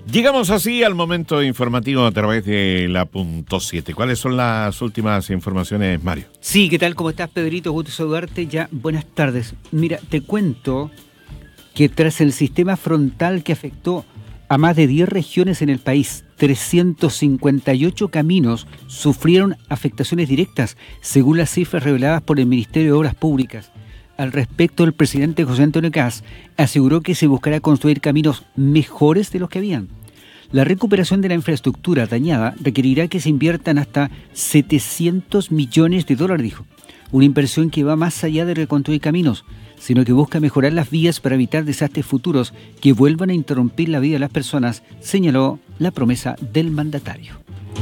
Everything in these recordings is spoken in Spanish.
Llegamos así al momento informativo a través de la .7. ¿Cuáles son las últimas informaciones, Mario? Sí, ¿qué tal? ¿Cómo estás, Pedrito? Gusto saludarte. Ya, buenas tardes. Mira, te cuento que tras el sistema frontal que afectó a más de 10 regiones en el país, 358 caminos sufrieron afectaciones directas, según las cifras reveladas por el Ministerio de Obras Públicas. Al respecto, el presidente José Antonio Kast aseguró que se buscará construir caminos mejores de los que habían. La recuperación de la infraestructura dañada requerirá que se inviertan hasta $700 millones, dijo. Una inversión que va más allá de reconstruir caminos, sino que busca mejorar las vías para evitar desastres futuros que vuelvan a interrumpir la vida de las personas, señaló la promesa del mandatario.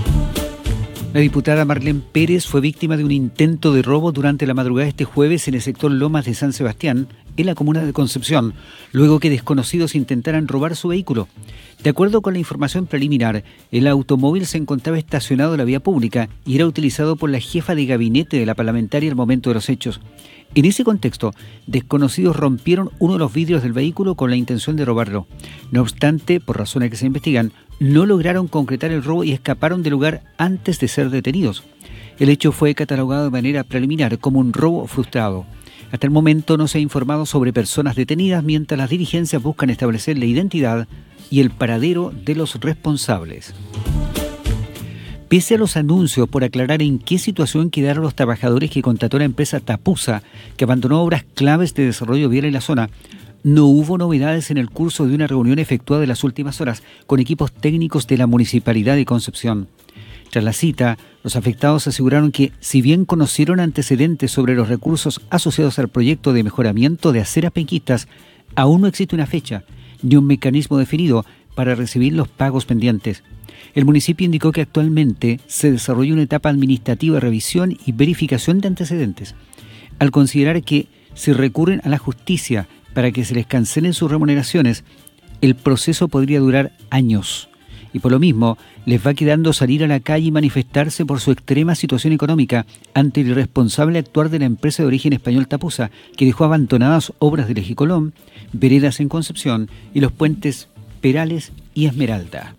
La diputada Marlene Pérez fue víctima de un intento de robo durante la madrugada de este jueves en el sector Lomas de San Sebastián, en la comuna de Concepción, luego que desconocidos intentaran robar su vehículo. De acuerdo con la información preliminar, el automóvil se encontraba estacionado en la vía pública y era utilizado por la jefa de gabinete de la parlamentaria al momento de los hechos. En ese contexto, desconocidos rompieron uno de los vidrios del vehículo con la intención de robarlo. No obstante, por razones que se investigan, no lograron concretar el robo y escaparon del lugar antes de ser detenidos. El hecho fue catalogado de manera preliminar como un robo frustrado. Hasta el momento no se ha informado sobre personas detenidas, mientras las diligencias buscan establecer la identidad y el paradero de los responsables. Pese a los anuncios por aclarar en qué situación quedaron los trabajadores que contrató la empresa Tapusa, que abandonó obras claves de desarrollo vial en la zona, no hubo novedades en el curso de una reunión efectuada en las últimas horas con equipos técnicos de la Municipalidad de Concepción. Tras la cita, los afectados aseguraron que, si bien conocieron antecedentes sobre los recursos asociados al proyecto de mejoramiento de aceras penquistas, aún no existe una fecha ni un mecanismo definido para recibir los pagos pendientes. El municipio indicó que actualmente se desarrolla una etapa administrativa de revisión y verificación de antecedentes, al considerar que si recurren a la justicia para que se les cancelen sus remuneraciones, el proceso podría durar años. Y por lo mismo, les va quedando salir a la calle y manifestarse por su extrema situación económica ante el irresponsable actuar de la empresa de origen español Tapusa, que dejó abandonadas obras del Eje Colón, veredas en Concepción y los puentes Perales y Esmeralda.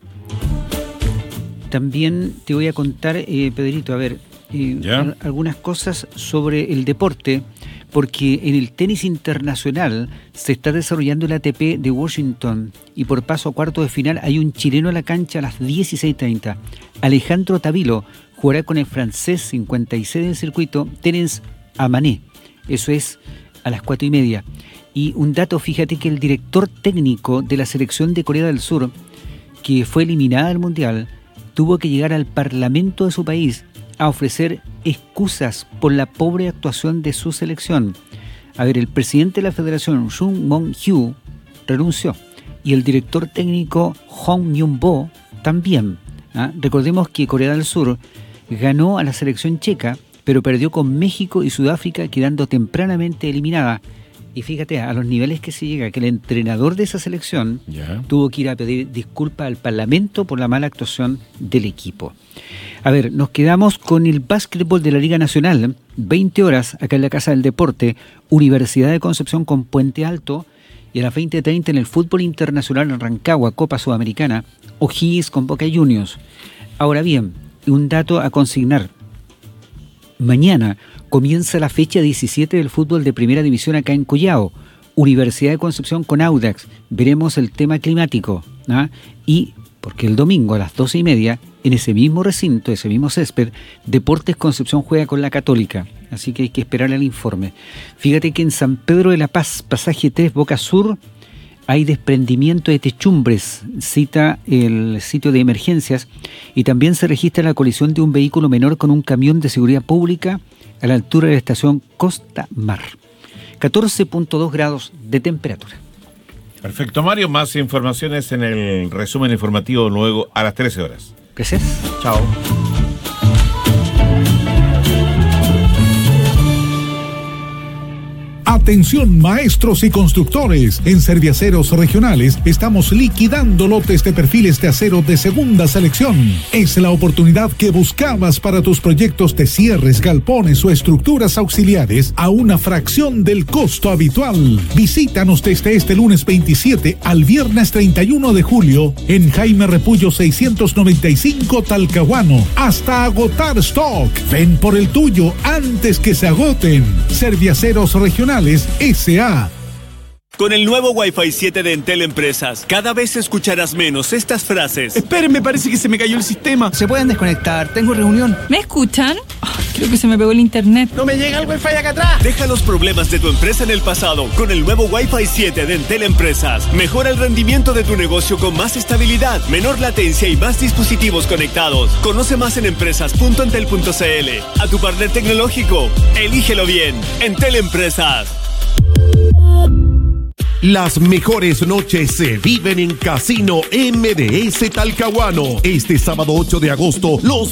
También te voy a contar, Pedrito, algunas cosas sobre el deporte, porque en el tenis internacional se está desarrollando el ATP de Washington y por paso a cuartos de final hay un chileno a la cancha a las 16:30. Alejandro Tavilo jugará con el francés 56 del circuito Terence Amané. Eso es a las 4:30. Y un dato, fíjate que el director técnico de la selección de Corea del Sur, que fue eliminada del Mundial, tuvo que llegar al parlamento de su país a ofrecer excusas por la pobre actuación de su selección. El presidente de la federación, Jung Mong-hyu, renunció y el director técnico, Hong Myung-bo, también. Recordemos que Corea del Sur ganó a la selección checa, pero perdió con México y Sudáfrica, quedando tempranamente eliminada. Y fíjate, a los niveles que se llega, que el entrenador de esa selección tuvo que ir a pedir disculpas al Parlamento por la mala actuación del equipo. Nos quedamos con el básquetbol de la Liga Nacional. 20 horas acá en la Casa del Deporte, Universidad de Concepción con Puente Alto, y a las 20:30 en el fútbol internacional en Rancagua, Copa Sudamericana, O'Higgins con Boca Juniors. Ahora bien, un dato a consignar. Mañana comienza la fecha 17 del fútbol de primera división acá en Collao. Universidad de Concepción con Audax. Veremos el tema climático. Y porque el domingo a las 12:30, en ese mismo recinto, ese mismo césped, Deportes Concepción juega con la Católica. Así que hay que esperar el informe. Fíjate que en San Pedro de la Paz, pasaje 3, Boca Sur, hay desprendimiento de techumbres, cita el sitio de emergencias, y también se registra la colisión de un vehículo menor con un camión de seguridad pública a la altura de la estación Costa Mar. 14.2 grados de temperatura. Perfecto, Mario. Más informaciones en el resumen informativo luego a las 13 horas. Gracias. Chao. Atención maestros y constructores, en Serviaceros Regionales estamos liquidando lotes de perfiles de acero de segunda selección. Es la oportunidad que buscabas para tus proyectos de cierres, galpones o estructuras auxiliares a una fracción del costo habitual. Visítanos desde este lunes 27 al viernes 31 de julio en Jaime Repullo 695 Talcahuano hasta agotar stock. Ven por el tuyo antes que se agoten. Serviaceros Regionales S.A. Con el nuevo Wi-Fi 7 de Entel Empresas, cada vez escucharás menos estas frases. Espérenme, parece que se me cayó el sistema. Se pueden desconectar, tengo reunión. ¿Me escuchan? Creo que se me pegó el internet. No me llega el Wi-Fi acá atrás. Deja los problemas de tu empresa en el pasado con el nuevo Wi-Fi 7 de Entel Empresas. Mejora el rendimiento de tu negocio con más estabilidad, menor latencia y más dispositivos conectados. Conoce más en empresas.entel.cl. A tu partner tecnológico, elígelo bien. Entel Empresas. Las mejores noches se viven en Casino MDS Talcahuano. Este sábado 8 de agosto, los